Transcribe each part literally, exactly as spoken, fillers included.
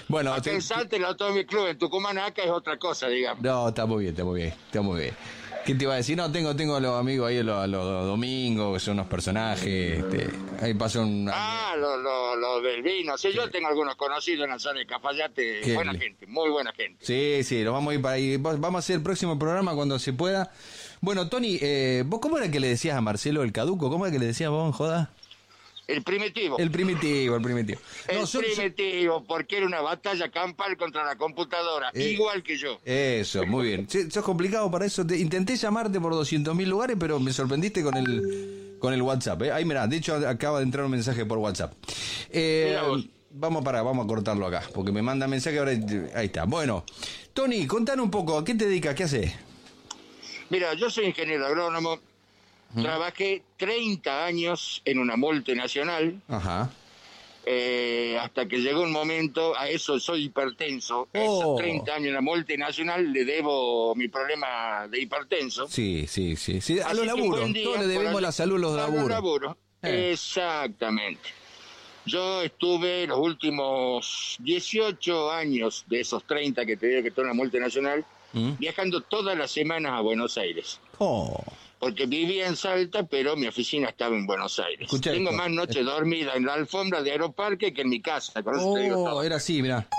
Bueno, acá te, en Salta el Automóvil Club, en Tucumán acá es otra cosa, digamos. No, está muy bien, está muy bien, está muy bien. ¿Qué te iba a decir? No, tengo tengo a los amigos ahí, los, los domingos, que son unos personajes, este, ahí pasó un... Ah, los lo, lo del vino. Sí, sí, yo tengo algunos conocidos en la zona de Cafayate, Qué buena bien. gente, muy buena gente. Sí, sí, lo vamos a ir para ahí. Vamos a hacer el próximo programa cuando se pueda. Bueno, Tony, eh, ¿vos cómo era que le decías a Marcelo el caduco? ¿Cómo era que le decías vos en joda? El primitivo. El primitivo, el primitivo. El No, son- primitivo, porque era una batalla campal contra la computadora, Eh, igual que yo. Eso, muy bien. Sí, sos complicado para eso. Te, intenté llamarte por doscientos mil lugares, pero me sorprendiste con el con el WhatsApp. ¿eh? Ahí mirá, de hecho acaba de entrar un mensaje por WhatsApp. Eh, Mirá vos. vamos para, vamos a cortarlo acá, porque me manda mensaje ahora. Ahí está. Bueno, Tony, contanos un poco, ¿a qué te dedicas? ¿Qué haces? Mira, yo soy ingeniero agrónomo, ¿Mm? trabajé treinta años en una multinacional, Ajá. eh, hasta que llegó un momento, a eso soy hipertenso, a Oh. esos treinta años en la multinacional le debo mi problema de hipertenso. Sí, sí, sí, sí. A Así los que un laburos. buen día, Todos le por debemos allá- la salud a los a laburos. laburos. Eh. Exactamente. Yo estuve los últimos dieciocho años de esos treinta que te digo que estoy en la multinacional, ¿Mm? viajando todas las semanas a Buenos Aires. Oh. Porque vivía en Salta, pero mi oficina estaba en Buenos Aires. Escucha Tengo esto. más noches dormidas en la alfombra de Aeroparque que en mi casa. Con eso te digo Oh, todo. era así, mirá.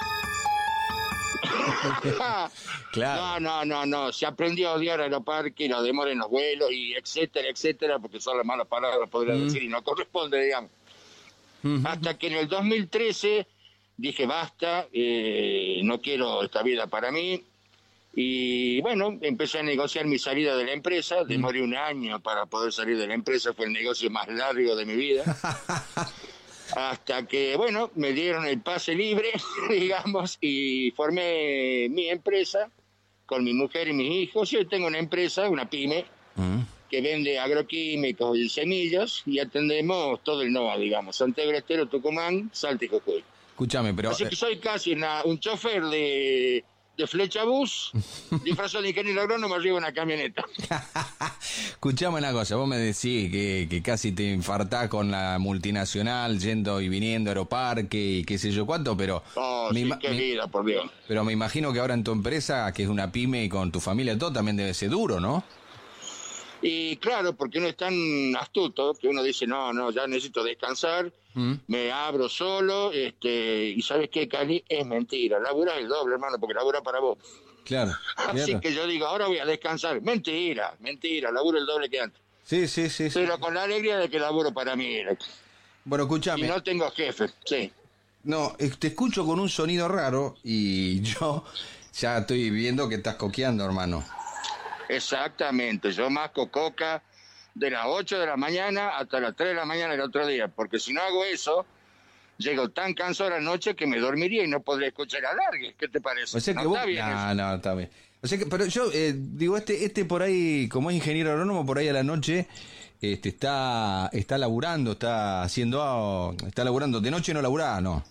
Claro. No, no, no, no. Se aprendió a odiar Aeroparque y la demora en los vuelos y etcétera, etcétera, porque son las malas palabras, podría Mm. decir, y no corresponde, digamos. Ujú. Hasta que en el dos mil trece dije, basta, eh, no quiero esta vida para mí. Y bueno, empecé a negociar mi salida de la empresa. Demoré un año para poder salir de la empresa. Fue el negocio más largo de mi vida. Hasta que, bueno, me dieron el pase libre, digamos, y formé mi empresa con mi mujer y mis hijos. Yo tengo una empresa, una pyme, Mm. que vende agroquímicos y semillas, y atendemos todo el NOA, digamos, Santiago del Estero, Tucumán, Salta y Jujuy. Escúchame, pero... Así que soy casi una- un chofer de, de flecha bus, disfrazado de ingeniero agrónomo arriba de una camioneta. Escuchame una cosa, vos me decís que, que casi te infartás con la multinacional yendo y viniendo a Aeroparque y qué sé yo cuánto, pero... Oh, me sí, ima- qué me- vida, por Dios. pero me imagino que ahora en tu empresa, que es una pyme y con tu familia todo, también debe ser duro, ¿no? Y claro, porque uno es tan astuto que uno dice, no, no, ya necesito descansar, Mm. me abro solo, este, y ¿sabes qué, Cali? Es mentira, labura el doble, hermano, porque labura para vos. Claro. Así claro. que yo digo, ahora voy a descansar. Mentira, mentira, laburo el doble que antes. Sí, sí, sí, sí. Pero con la alegría de que laburo para mí. Bueno, Y escúchame. no tengo jefe, sí. No, eh, te escucho con un sonido raro y yo ya estoy viendo que estás coqueando, hermano. Exactamente, yo masco coca de las ocho de la mañana hasta las tres de la mañana del otro día, porque si no hago eso, llego tan cansado a la noche que me dormiría y no podría escuchar alargue. ¿Qué te parece? O sea que no vos... está bien eso. no, no, está bien. O sea que, pero yo eh, digo, este este por ahí, como es ingeniero agrónomo, por ahí a la noche este está está laburando, está haciendo, ah, está laburando. De noche no laburá, no.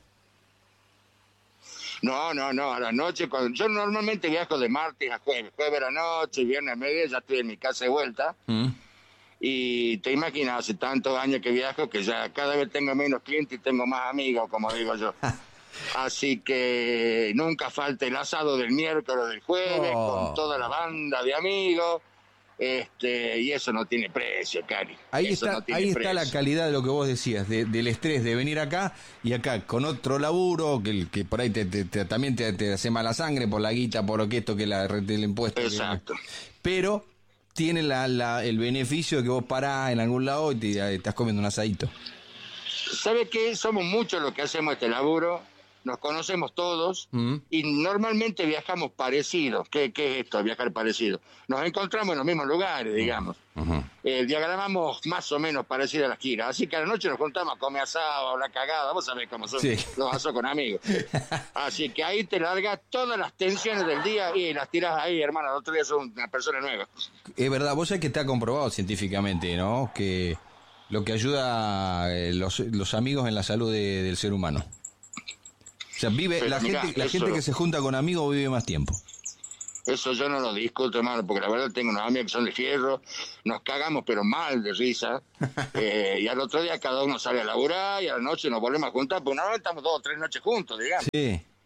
No, no, no, a la noche, cuando yo normalmente viajo de martes a jueves, jueves a la noche, viernes a media, ya estoy en mi casa de vuelta, ¿Mm? y te imaginas, hace tantos años que viajo que ya cada vez tengo menos clientes y tengo más amigos, como digo yo. Así que nunca falta el asado del miércoles o del jueves, Oh. con toda la banda de amigos, este, y eso no tiene precio, Cari. Ahí Eso está, no tiene ahí está precio. la calidad de lo que vos decías, de- del estrés de venir acá y acá con otro laburo que, el- que por ahí te, te- te- también te, te hace mala sangre por la guita, por lo que esto, que la el impuesto. que- Exacto. pero tiene la, la, el beneficio de que vos parás en algún lado y te, te estás comiendo un asadito. ¿Sabe qué? Somos muchos los que hacemos este laburo, nos conocemos todos Mm. y normalmente viajamos parecidos. ¿Qué, qué es esto, viajar parecido? Nos encontramos en los mismos lugares, digamos. Ujú. Eh, diagramamos más o menos parecido a las giras. Así que a la noche nos juntamos a comer asado, a hablar cagada. Vos sabés cómo son Sí. los asados con amigos. Así que ahí te largas todas las tensiones del día y las tirás ahí, hermano. El otro día sos una persona nueva. Es verdad, vos sabés que está comprobado científicamente, ¿no? Que lo que ayuda eh, los, los amigos en la salud de- del ser humano. O sea, vive Pero la mirá, gente, la eso- gente que se junta con amigos vive más tiempo. Eso yo no lo discuto, hermano, porque la verdad tengo unos amigos que son de fierro, nos cagamos pero mal de risa, eh, y al otro día cada uno sale a laburar y a la noche nos volvemos a juntar, porque normalmente estamos dos o tres noches juntos, digamos. Sí.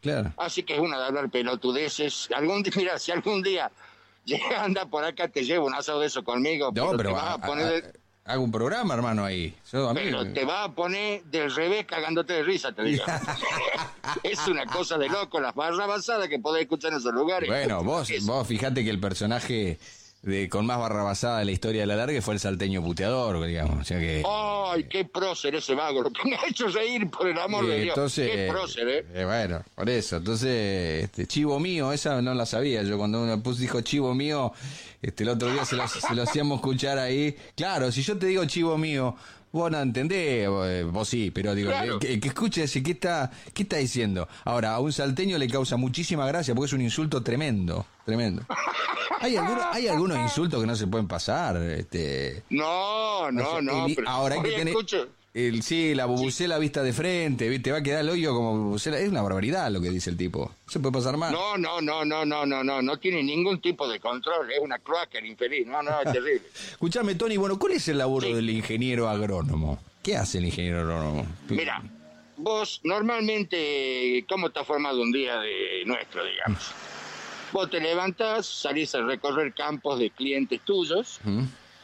claro. Así que es una de hablar pelotudeces. Algún día, mira, si algún día llega, anda por acá, te llevo un asado de eso conmigo. No, pero, pero te va, vas a poner... a, del- a, hago un programa, hermano, ahí. Yo, a mí, pero te vas a poner del revés cagándote de risa, te digo. Es una cosa de loco, las barras basadas que podés escuchar en esos lugares. Bueno, vos, Es- vos fijate que el personaje de con más barrabasada de la historia de la larga fue el salteño puteador, digamos. O sea que... ¡Ay, qué prócer ese vago! Lo que me ha hecho reír, por el amor Eh, de Dios. entonces, ¡Qué prócer, eh! eh, bueno, por eso. Entonces, este, chivo mío, esa no la sabía. Yo cuando uno pus, dijo chivo mío, este, el otro día se lo, se lo hacíamos escuchar ahí. Claro, si yo te digo chivo mío, vos no entendés, vos, eh, vos sí, pero digo, Claro. que, que escuche ese, ¿qué está, ¿qué está diciendo? Ahora, a un salteño le causa muchísima gracia porque es un insulto tremendo, tremendo. Hay algunos, hay algunos insultos que no se pueden pasar, este... No, no, no. El- pero, ahora hay que oye, tener escucho, el, sí, la bubucela vista de frente, ¿viste? Va a quedar el hoyo como bubucela. Es una barbaridad lo que dice el tipo. No se puede pasar más. No, no, no, no, no, no, no, no tiene ningún tipo de control, es una cloaca el infeliz, no, no, es terrible. Escuchame, Tony, bueno, ¿cuál es el laburo Sí. del ingeniero agrónomo? ¿Qué hace el ingeniero agrónomo? Mira, vos normalmente, ¿cómo está formado un día de nuestro, digamos? Vos te levantás, salís a recorrer campos de clientes tuyos, ¿Mm?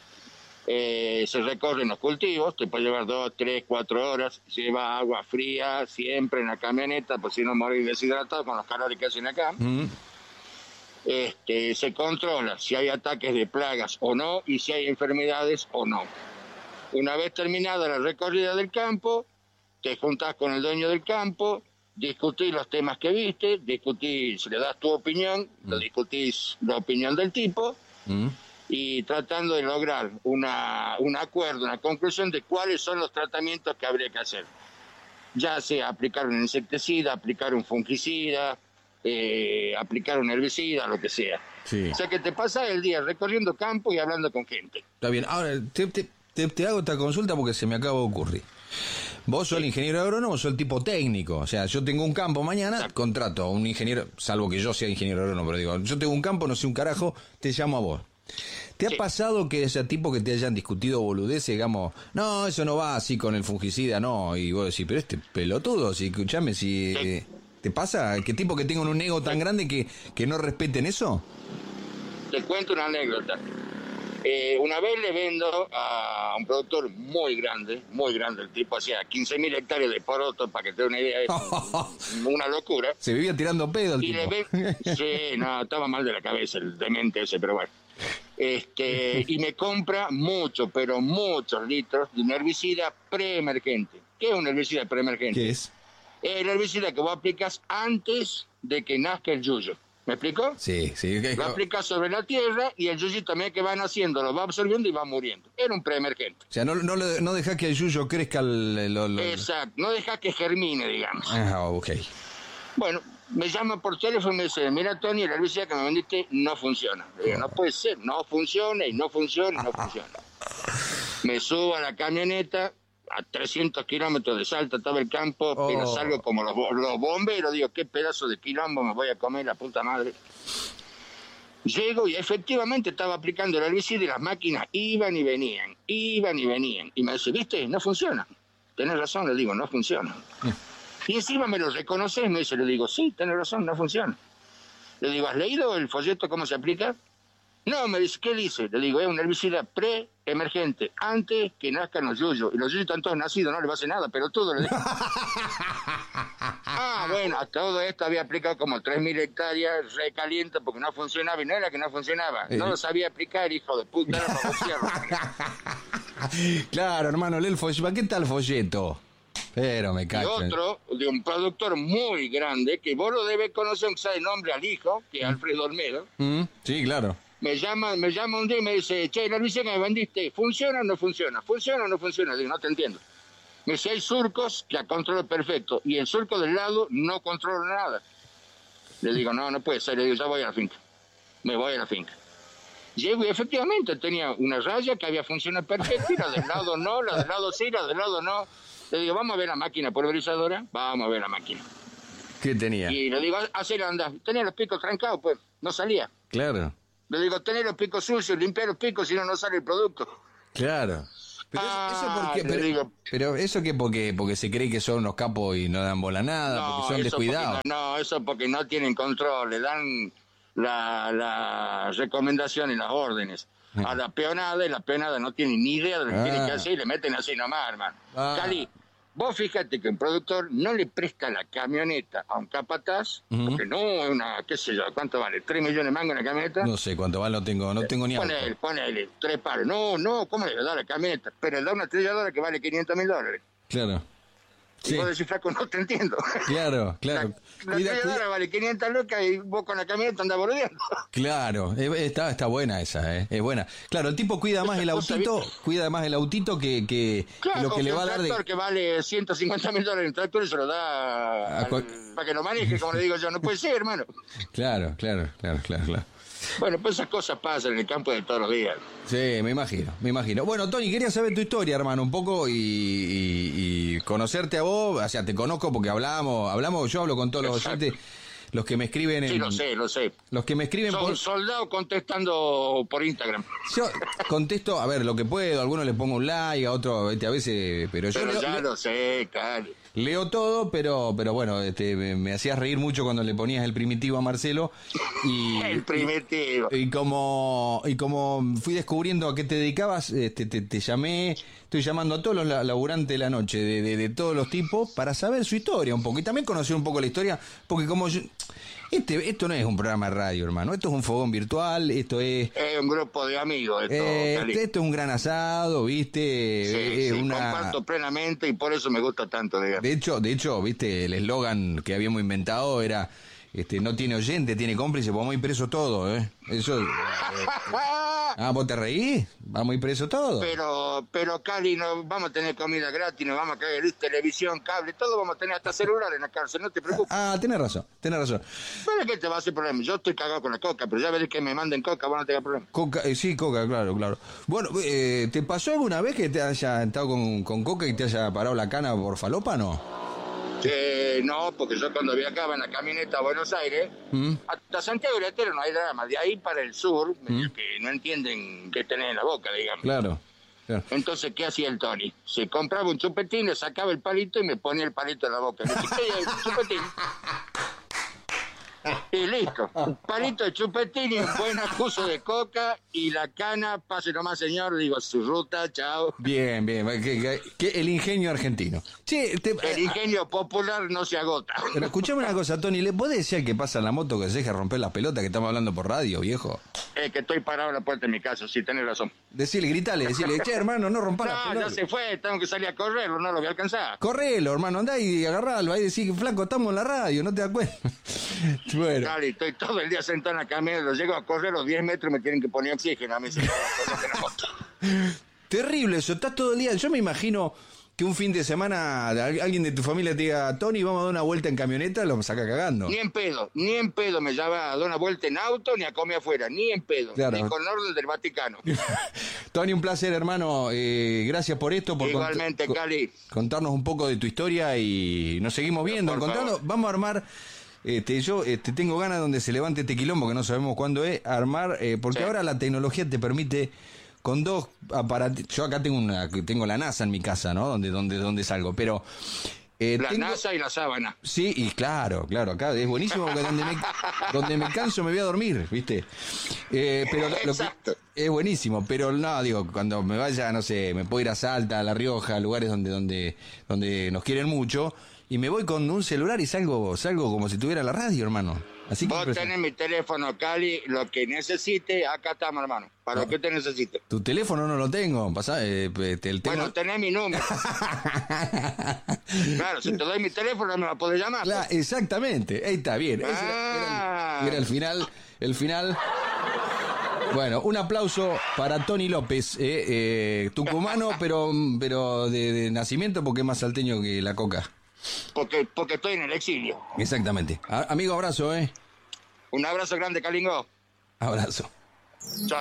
eh, se recorren los cultivos, te puede llevar dos, tres, cuatro horas, lleva agua fría siempre en la camioneta, pues si no morís deshidratado con los calores que hacen acá. ¿Mm? Este, se controla si hay ataques de plagas o no y si hay enfermedades o no. Una vez terminada la recorrida del campo, te juntás con el dueño del campo, discutís los temas que viste, discutís, le das tu opinión, lo discutís la opinión del tipo ¿Mm? y tratando de lograr una, un acuerdo, una conclusión de cuáles son los tratamientos que habría que hacer. Ya sea aplicar un insecticida, aplicar un fungicida, eh, aplicar un herbicida, lo que sea. Sí. O sea que te pasas el día recorriendo campo y hablando con gente. Está bien. Ahora, te, te, te, te hago esta consulta porque se me acaba de ocurrir. Vos sos el ingeniero agrónomo, sos el tipo técnico. O sea, yo tengo un campo mañana, Exacto. contrato a un ingeniero, salvo que yo sea ingeniero agrónomo, pero digo, yo tengo un campo, no sé un carajo, te llamo a vos. ¿Te ha Sí. pasado que ese tipo que te hayan discutido boludeces, digamos, no, eso no va así con el fungicida, no? Y vos decís, pero este pelotudo, si escuchame, si... Sí. eh, ¿te pasa? ¿Qué tipo que tengan un ego tan grande que, que no respeten eso? Te cuento una anécdota. Eh, una vez le vendo a un productor muy grande, muy grande, el tipo hacía quince mil hectáreas de poroto, para que te dé una idea, es una locura. Se vivía tirando pedo el Y le tipo. ven, sí, no, estaba mal de la cabeza el demente ese, pero bueno. Este, y me compra mucho, pero muchos litros de un herbicida preemergente. ¿Qué es un herbicida preemergente? ¿Qué es? Es el herbicida que vos aplicas antes de que nazca el yuyo. ¿Me explico? Sí, sí. que- Lo aplicas sobre la tierra y el yuyo también que van haciendo lo va absorbiendo y va muriendo. Era un preemergente. O sea, no, no, le- no dejás que el yuyo crezca el... lo- lo- Exacto, no deja que germine, digamos. Ah, ok. Bueno, me llama por teléfono y me dice, mira Tony, el herbicida que me vendiste no funciona. Le digo, no puede ser, no funciona y no funciona y no funciona. Me subo a la camioneta, a trescientos kilómetros de Salta estaba el campo, Oh. pero salgo como los, bo- los bomberos, digo, qué pedazo de quilombo me voy a comer, la puta madre. Llego y efectivamente estaba aplicando el herbicida y las máquinas iban y venían, iban y venían. Y me dice, viste, no funciona. Tenés razón, le digo, no funciona. Y encima me lo reconoces, me dice, le digo, sí, tenés razón, no funciona. Le digo, ¿has leído el folleto cómo se aplica? No, me dice, ¿qué dice? Le digo, es un herbicida pre-emergente, antes que nazcan los yuyos. Y los yuyos están todos nacidos, no le va a hacer nada, pero todo le digo. Ah, bueno, a todo esto había aplicado como tres mil hectáreas, recaliente porque no funcionaba, y no era que no funcionaba, no lo sabía aplicar, hijo de puta, era para bocearlo. Claro, hermano, lee el folleto. ¿Qué tal el folleto? Pero me Y cacho. otro, de un productor muy grande, que vos lo debes conocer, aunque sea de nombre al hijo, que es Alfredo Olmedo, Mm, sí, claro. me llama, me llama un día y me dice, che, la herbicida que me vendiste, ¿funciona o no funciona? ¿Funciona o no funciona? Digo, no te entiendo. Me dice, hay surcos que controlo perfecto, y el surco del lado no controlo nada. Le digo, no, no puede ser. Le digo, ya voy a la finca. Me voy a la finca. Llego y efectivamente tenía una raya que había funcionado perfecto, y la del lado no, la del lado sí, la del lado no. Le digo, vamos a ver la máquina pulverizadora, vamos a ver la máquina. ¿Qué tenía? Y le digo, hacer andar. Tenía los picos trancados, pues, no salía. Claro, Le digo, tener los picos sucios, limpiar los picos, si no, no sale el producto. claro. Pero eso, eso Ah, porque, le pero, digo. pero eso que porque porque se cree que son unos capos y no dan bola a nada, porque son eso descuidados. porque no, no, eso porque no tienen control, le dan la, la recomendación y las órdenes a la peonada, y la peonada no tiene ni idea de lo que Ah. tiene que hacer y le meten así nomás, hermano. Ah. Cali, vos fíjate que un productor no le presta la camioneta a un capataz, Ujú. porque no es una, qué sé yo, ¿cuánto vale? ¿Tres millones de mangos una camioneta? No sé cuánto vale, no tengo, no tengo ni auto. Ponele, ponele, tres pares. No, no, ¿cómo le da la camioneta? Pero le da una estrelladora que vale quinientos mil dólares. Claro. Y Sí, vos decís, flaco, no te entiendo. claro, claro. La, la Cuida- estrelladora cuida- vale quinientas lucas y vos con la camioneta andás boludeando. Claro, eh, está, está buena esa, eh, es buena. Claro, el tipo cuida más el Esa cosa, autito, ¿viste? cuida más el autito que, que, que Claro, lo que le un va a dar tractor de... que vale ciento cincuenta mil dólares en tractor y se lo da A al- cual- para que lo maneje, como le digo yo. No puede ser, hermano. Claro, claro, claro, claro, claro. Bueno, pues esas cosas pasan en el campo de todos los días. Sí, me imagino, me imagino. Bueno, Tony, quería saber tu historia, hermano, un poco y, y- y conocerte a vos. O sea, te conozco porque hablamos, hablamos, yo hablo con todos los Exacto. oyentes, los que me escriben en... Sí, lo sé, lo sé. Los que me escriben Son por... soldados contestando por Instagram. Yo contesto, a ver, lo que puedo, a algunos les pongo un like, a otros, este, a veces... Pero yo Pero leo, ya leo- lo sé, Cali. leo todo, pero pero bueno, este, me, me hacías reír mucho cuando le ponías el primitivo a Marcelo. Y, El primitivo. Y como y como fui descubriendo a qué te dedicabas, este, te, te llamé, estoy llamando a todos los la- laburantes de la noche, de, de, de todos los tipos, para saber su historia un poco. Y también conocer un poco la historia, porque como yo... Este, esto no es un programa de radio, hermano. Esto es un fogón virtual, esto es... Es un grupo de amigos esto, eh, Cali. esto es un gran asado, ¿viste? Sí, Eh, sí, una... comparto plenamente y por eso me gusta tanto, digamos. De hecho, de hecho, viste, el eslogan que habíamos inventado era este, no tiene oyente, tiene cómplice, pues vamos a ir preso todo, ¿eh? Eso. eh, ah, ¿vos te reís? Vamos a ir preso todo. Pero, pero Cali, no vamos a tener comida gratis, nos vamos a caer luz, televisión, cable, todo vamos a tener hasta celular en la cárcel, no te preocupes. Ah, tenés razón, tenés razón. ¿Para qué te va a hacer problema? Yo estoy cagado con la coca, pero ya veré que me manden coca, vos no tengas problema. Coca, eh, sí, Coca, claro, claro. Bueno, eh, ¿te pasó alguna vez que te haya estado con, con Coca y te haya parado la cana por falopa, no? Eh, no, porque yo cuando viajaba en la camioneta a Buenos Aires, ¿Mm? hasta Santiago del Estero no hay drama, de ahí para el sur, ¿Mm? que no entienden qué tenés en la boca, digamos. Claro, claro. Entonces, ¿qué hacía el Tony? Se compraba un chupetín, le sacaba el palito y me ponía el palito en la boca. Me decía, "Ey, el chupetín". Y listo. Un palito de chupetín y un buen acuso de coca y la cana, pase nomás, señor, digo, su ruta, chao. Bien, bien, que, que- que el ingenio argentino. Che, te, El ingenio popular no se agota. pero escuchame una cosa, Tony, ¿le podés decir al que pasa en la moto que se deje romper las pelotas que estamos hablando por radio, viejo? Es que estoy parado en la puerta de mi casa, sí, tenés razón. Decirle, gritale, decirle, che, hermano, no rompa las No, ya pelotas. se fue, tengo que salir a correrlo, no lo voy a alcanzar. Correlo, hermano, andá y agarralo, ahí decís, flaco, estamos en la radio, no te das cuenta. Bueno, Dale, estoy todo el día sentado en la camioneta, lo llego a correr los diez metros y me tienen que poner oxígeno a mí. Si no, no tengo la moto. terrible eso, estás todo el día. Yo me imagino que un fin de semana al- alguien de tu familia te diga, Tony, vamos a dar una vuelta en camioneta, lo saca cagando. Ni en pedo, ni en pedo me lleva a dar una vuelta en auto ni a comer afuera, ni en pedo, Claro. ni con orden del Vaticano. Tony, un placer, hermano. Eh, gracias por esto, por cont- Igualmente, co- Cali. contarnos un poco de tu historia y nos seguimos viendo, Por encontrando. favor. Vamos a armar. Este, yo este, tengo ganas donde se levante este quilombo, que no sabemos cuándo es, armar, eh, porque Sí. ahora la tecnología te permite con dos aparatos. Yo acá tengo una, tengo la NASA en mi casa, ¿no? Donde, donde, donde salgo, pero eh, La tengo- NASA y la sábana. Sí, y claro, claro, acá es buenísimo porque donde me, donde me canso me voy a dormir, ¿viste? Eh, pero lo- lo que- Exacto. es buenísimo, pero no, digo, cuando me vaya, no sé, me puedo ir a Salta, a La Rioja, lugares donde donde donde nos quieren mucho, y me voy con un celular y salgo salgo como si tuviera la radio, hermano. Así que Vos impresionante. tenés mi teléfono, Cali, lo que necesite, acá estamos, hermano, para No. lo que usted necesite. Tu teléfono no lo tengo, pasá, eh, te- el tengo... Bueno, tenés mi número. Claro, si te doy mi teléfono no me va a poder llamar. Claro, exactamente, ahí está bien. Ese era, Ah. era el, era el final, el final. Bueno, un aplauso para Tony López, eh, eh, tucumano, pero pero de, de nacimiento porque es más salteño que la coca. Porque, porque estoy en el exilio. Exactamente. A- amigo, abrazo, eh. Un abrazo grande, Calingo. Abrazo. Chao.